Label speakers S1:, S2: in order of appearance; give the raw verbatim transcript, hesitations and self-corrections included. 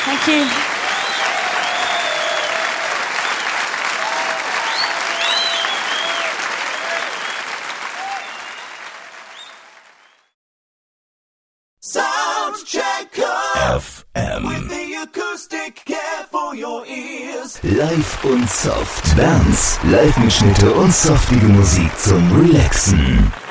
S1: Thank you.
S2: Soundchecker F M with the acoustic care for your ears. Live und soft. Bands, Live-Mitschnitte und softige Musik zum Relaxen.